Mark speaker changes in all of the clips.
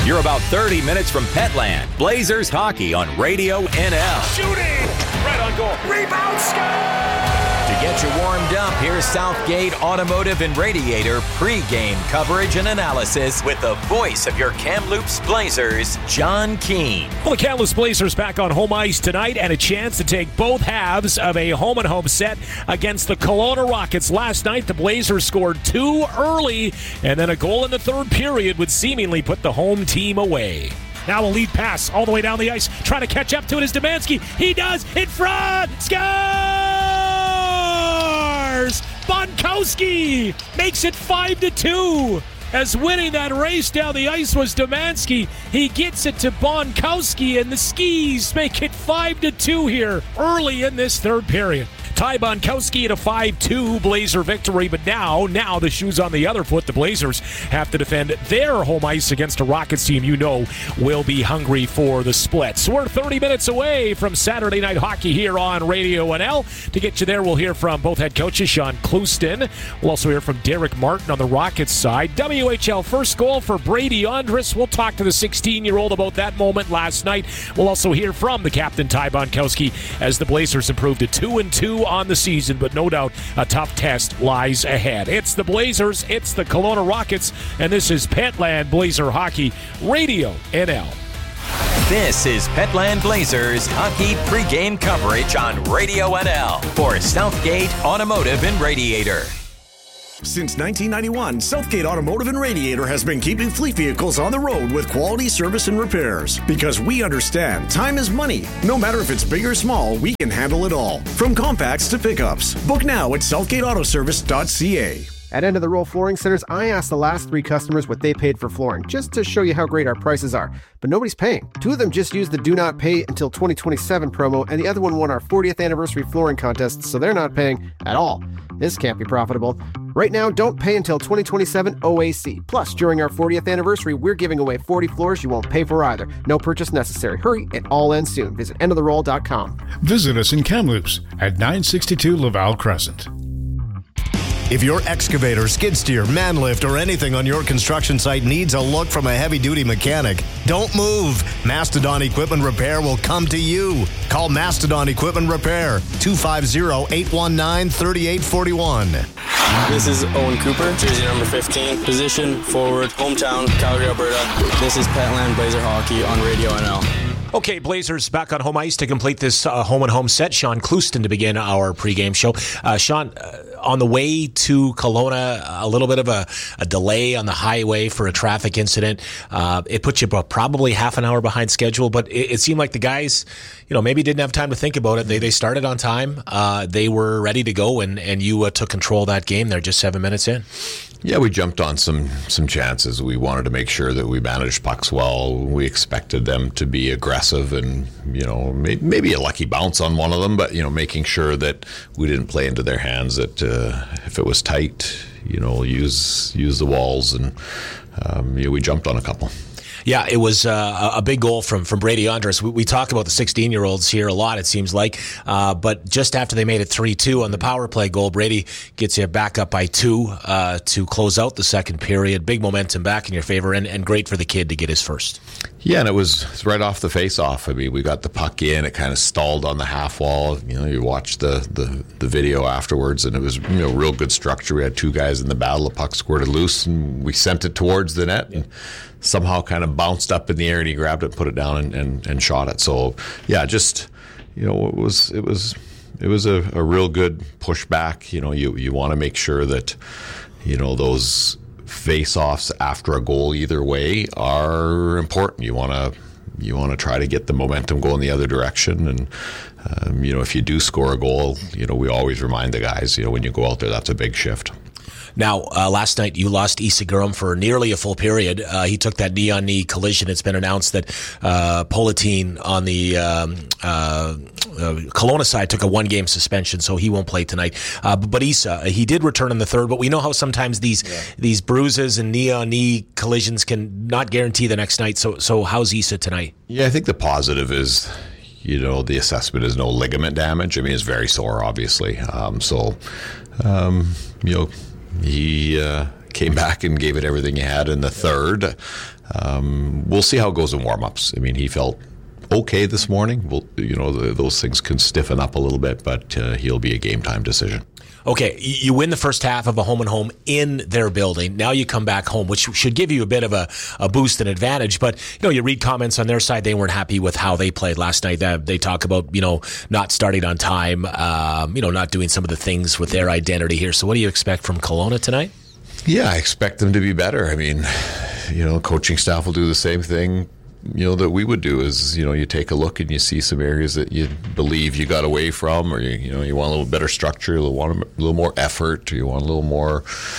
Speaker 1: You're about 30 minutes from Petland. Blazers hockey on Radio NL.
Speaker 2: Shooting! Right on goal. Rebound, score!
Speaker 1: To get you warmed up, here's Southgate Automotive and Radiator pregame coverage and analysis with the voice of your Kamloops Blazers, John Keane.
Speaker 3: Well, the Kamloops Blazers back on home ice tonight and a chance to take both halves of a home-and-home set against the Kelowna Rockets. Last night, the Blazers scored 2 early, and then a goal in the third period would seemingly put the home team away. Now a lead pass all the way down the ice. Trying to catch up to it is Demansky. He does. In front. Scores! Bonkowski makes it 5-2. As winning that race down the ice was Demansky. He gets it to Bonkowski, and the Skis make it 5-2 here early in this third period. Ty Bonkowski at a 5-2 Blazer victory, but now the shoe's on the other foot. The Blazers have to defend their home ice against a Rockets team will be hungry for the split. So we're 30 minutes away from Saturday Night Hockey here on Radio NL. To get you there, we'll hear from both head coaches, Sean Clouston. We'll also hear from Derek Martin on the Rockets side. WHL first goal for Brady Andrus. We'll talk to the 16-year-old about that moment last night. We'll also hear from the captain, Ty Bonkowski, as the Blazers improved to 2-2 on the season, but no doubt a tough test lies ahead. It's the Blazers, it's the Kelowna Rockets, and this is Petland Blazer Hockey Radio NL.
Speaker 1: This is Petland Blazers hockey pregame coverage on Radio NL for Southgate Automotive and Radiator.
Speaker 4: Since 1991, Southgate Automotive and Radiator has been keeping fleet vehicles on the road with quality service and repairs. Because we understand time is money. No matter if it's big or small, we can handle it all. From compacts to pickups. Book now at southgateautoservice.ca.
Speaker 5: At End of the Roll Flooring Centers, I asked the last 3 customers what they paid for flooring, just to show you how great our prices are. But nobody's paying. 2 of them just used the Do Not Pay Until 2027 promo, and the other one won our 40th anniversary flooring contest, so they're not paying at all. This can't be profitable. Right now, don't pay until 2027 OAC. Plus, during our 40th anniversary, we're giving away 40 floors you won't pay for either. No purchase necessary. Hurry, it all ends soon. Visit endoftheroll.com.
Speaker 6: Visit us in Kamloops at 962 Laval Crescent.
Speaker 7: If your excavator, skid steer, man lift, or anything on your construction site needs a look from a heavy-duty mechanic, don't move. Mastodon Equipment Repair will come to you. Call Mastodon Equipment Repair, 250-819-3841.
Speaker 8: This is Owen Cooper, jersey number 15, position, forward, hometown, Calgary, Alberta. This is Petland Blazer Hockey on Radio NL.
Speaker 3: Okay, Blazers back on home ice to complete this home-and-home set. Sean Clouston to begin our pregame show. Sean, on the way to Kelowna, a little bit of a delay on the highway for a traffic incident. It put you probably half an hour behind schedule, but it seemed like the guys, maybe didn't have time to think about it. They started on time. They were ready to go, and you took control of that game there just 7 minutes in.
Speaker 9: Yeah, we jumped on some chances. We wanted to make sure that we managed pucks well. We expected them to be aggressive and, maybe a lucky bounce on one of them, but, making sure that we didn't play into their hands, that if it was tight, use the walls, and we jumped on a couple.
Speaker 3: Yeah, it was a big goal from Brady Andrus. We talk about the 16-year-olds here a lot, it seems like. But just after they made it 3-2 on the power play goal, Brady gets you back up by 2 to close out the second period. Big momentum back in your favor, and great for the kid to get his first.
Speaker 9: Yeah, and it was right off the face-off. I mean, we got the puck in. It kind of stalled on the half wall. You watch the video afterwards, and it was real good structure. We had 2 guys in the battle. The puck squirted loose, and we sent it towards the net, and somehow kind of bounced up in the air, and he grabbed it, put it down, and shot it. So yeah, just it was a real good pushback. You want to make sure that those face-offs after a goal either way are important. You want to try to get the momentum going the other direction, and if you do score a goal, we always remind the guys, when you go out there, that's a big shift.
Speaker 3: Now, last night you lost Isigurum for nearly a full period. He took that knee-on-knee collision. It's been announced that Politin on the Kelowna side took a 1-game suspension, so he won't play tonight. But Isa, he did return in the third, but we know how sometimes these bruises and knee-on-knee collisions can not guarantee the next night. So how's Isa tonight?
Speaker 9: Yeah, I think the positive is, the assessment is no ligament damage. I mean, it's very sore, obviously. came back and gave it everything he had in the third. We'll see how it goes in warm-ups. I mean, he felt okay this morning. Those things can stiffen up a little bit, but he'll be a game-time decision.
Speaker 3: Okay, you win the first half of a home-and-home in their building. Now you come back home, which should give you a bit of a boost and advantage. But, you read comments on their side. They weren't happy with how they played last night. They talk about, not starting on time, not doing some of the things with their identity here. So what do you expect from Kelowna tonight?
Speaker 9: Yeah, I expect them to be better. I mean, coaching staff will do the same thing that we would do is, you take a look and you see some areas that you believe you got away from, or you want a little better structure, you want a little more effort, or you want a little more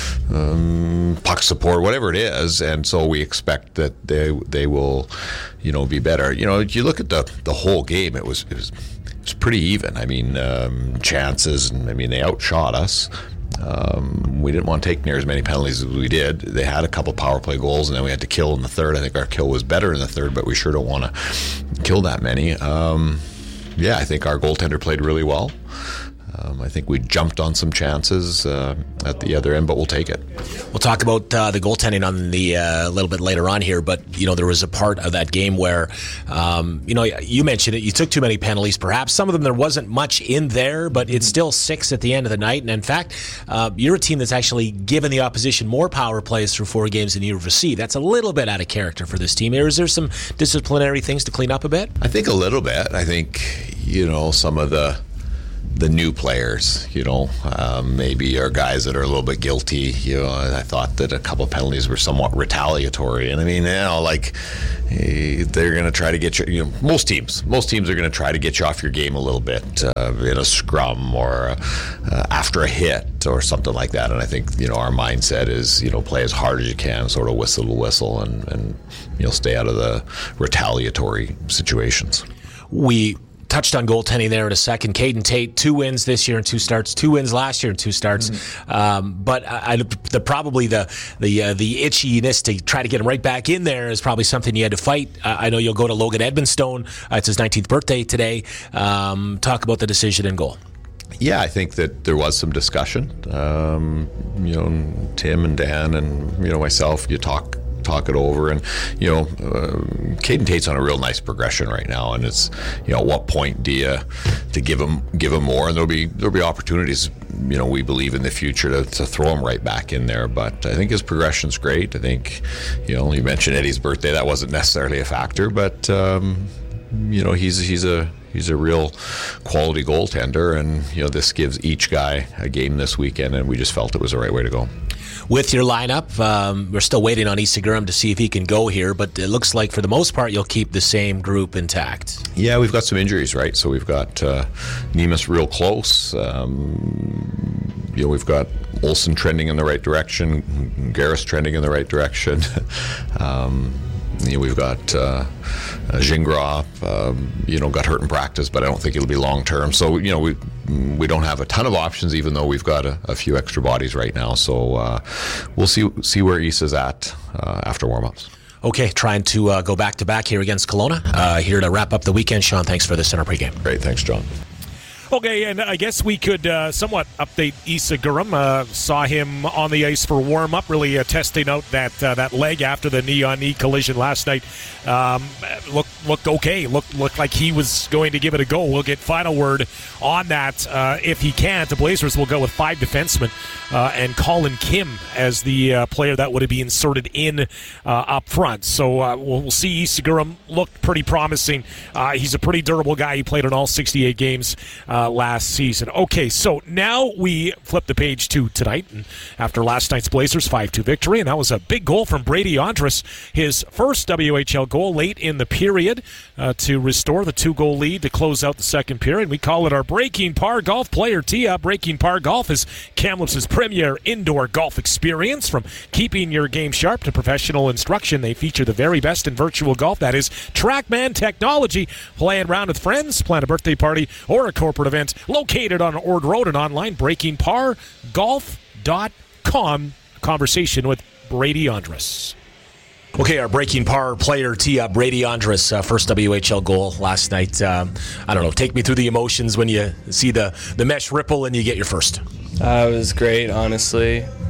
Speaker 9: puck support, whatever it is. And so we expect that they will, be better. You look at the whole game, it was pretty even. I mean, chances, and they outshot us. We didn't want to take near as many penalties as we did. They had a couple power play goals, and then we had to kill in the third. I think our kill was better in the third, but we sure don't want to kill that many. I think our goaltender played really well. I think we jumped on some chances at the other end, but we'll take it.
Speaker 3: We'll talk about the goaltending on the a little bit later on here, but there was a part of that game where you mentioned it. You took too many penalties, perhaps. Some of them there wasn't much in there, but it's still 6 at the end of the night. And in fact, you're a team that's actually given the opposition more power plays through 4 games than you've received. That's a little bit out of character for this team. Is there some disciplinary things to clean up a bit?
Speaker 9: I think a little bit. I think some of the new players, maybe are guys that are a little bit guilty. I thought that a couple of penalties were somewhat retaliatory. And they're going to try to get you, most teams are going to try to get you off your game a little bit in a scrum or after a hit or something like that. And I think, our mindset is, play as hard as you can, sort of whistle to whistle, and stay out of the retaliatory situations.
Speaker 3: We touched on goaltending there in a second. Caden Tate, 2 wins this year and 2 starts. 2 wins last year and 2 starts. But probably the itchiness to try to get him right back in there is probably something you had to fight. I know you'll go to Logan Edmonstone. It's his 19th birthday today. Talk about the decision and goal.
Speaker 9: Yeah, I think that there was some discussion. Tim and Dan and myself, you talk it over, and Caden Tate's on a real nice progression right now, and it's at what point do you to give him more, and there'll be opportunities we believe in the future to throw him right back in there. But I think his progression's great. I think you mentioned Eddie's birthday, that wasn't necessarily a factor, but he's a real quality goaltender, and this gives each guy a game this weekend, and we just felt it was the right way to go.
Speaker 3: With your lineup, we're still waiting on Issa Gurum to see if he can go here, but it looks like for the most part you'll keep the same group intact.
Speaker 9: Yeah, we've got some injuries, right? So we've got Nemus real close. We've got Olsen trending in the right direction, Garris trending in the right direction. We've got Gingras, got hurt in practice, but I don't think it'll be long term. So, we don't have a ton of options, even though we've got a few extra bodies right now. So we'll see where Issa's at after warm-ups.
Speaker 3: Okay, trying to go back-to-back here against Kelowna. Here to wrap up the weekend. Sean, thanks for this in our pregame.
Speaker 9: Great, thanks, John.
Speaker 3: Okay, and I guess we could somewhat update Issa Gurum. Saw him on the ice for warm-up, really testing out that leg after the knee-on-knee collision last night. Looked okay. Looked like he was going to give it a go. We'll get final word on that. If he can't, the Blazers will go with 5 defensemen and Colin Kim as the player that would be inserted in up front. So we'll see. Issa Gurum looked pretty promising. He's a pretty durable guy. He played in all 68 games last season. Okay, so now we flip the page to tonight, and after last night's Blazers 5-2 victory, and that was a big goal from Brady Andrus, his first WHL goal late in the period to restore the 2-goal lead to close out the second period. We call it our Breaking Par Golf Player Tee-Up. Breaking Par Golf is Kamloops' premier indoor golf experience. From keeping your game sharp to professional instruction, they feature the very best in virtual golf. That is TrackMan technology. Play and round with friends, plan a birthday party, or a corporate event located on Ord Road and online breakingpargolf.com. Conversation with Brady Andrus. Okay, our Breaking Par player tee-up, Brady Andrus, first WHL goal last night. I don't know, take me through the emotions when you see the mesh ripple and you get your first.
Speaker 10: It was great, honestly.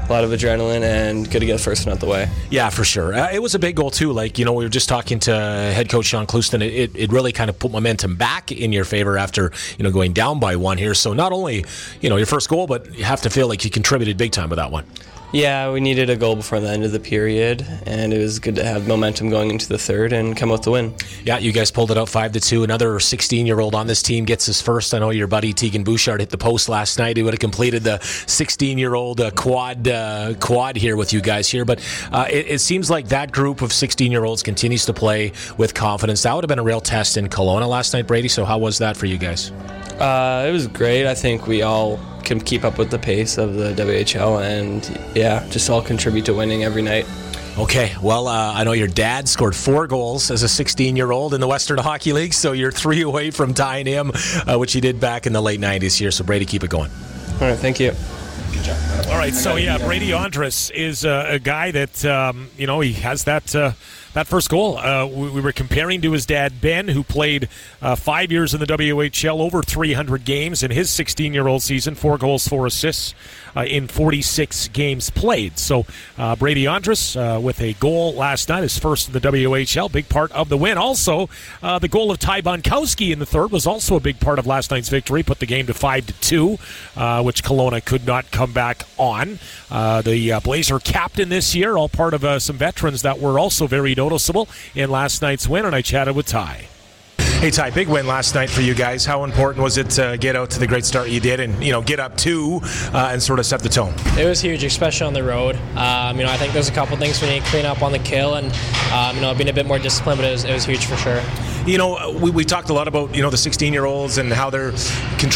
Speaker 8: A lot of adrenaline and good to get the first one out the way.
Speaker 3: Yeah, for sure. It was a big goal too. Like, we were just talking to head coach Sean Clouston. It really kind of put momentum back in your favor after, going down by 1 here. So not only, your first goal, but you have to feel like you contributed big time with that one.
Speaker 8: Yeah, we needed a goal before the end of the period, and it was good to have momentum going into the third and come out the win.
Speaker 3: Yeah, you guys pulled it out 5-2. Another 16-year-old on this team gets his first. I know your buddy Tegan Bouchard hit the post last night. He would have completed the 16-year-old quad here with you guys here. But it seems like that group of 16-year-olds continues to play with confidence. That would have been a real test in Kelowna last night, Brady. So how was that for you guys?
Speaker 8: It was great. I think we all can keep up with the pace of the WHL and, just all contribute to winning every night.
Speaker 3: Okay, well, I know your dad scored 4 goals as a 16-year-old in the Western Hockey League, so you're 3 away from tying him, which he did back in the late 90s here. So, Brady, keep it going.
Speaker 8: All right, thank you.
Speaker 3: All right, so Brady Andrus is a guy that, he has that first goal. We were comparing to his dad, Ben, who played 5 years in the WHL, over 300 games in his 16-year-old season, 4 goals, 4 assists in 46 games played. So Brady Andrus with a goal last night, his first in the WHL, big part of the win. Also, the goal of Ty Bonkowski in the third was also a big part of last night's victory, put the game to 5-2, which Kelowna could not come back on. The Blazer captain this year, all part of some veterans that were also very noticeable in last night's win, and I chatted with Ty. Hey Ty, big win last night for you guys. How important was it to get out to the great start you did and get up 2 and sort of set the tone?
Speaker 10: It was huge, especially on the road. I think there's a couple things we need to clean up on the kill and being a bit more disciplined, but it was huge for sure.
Speaker 3: We talked a lot about the 16-year-olds and how they're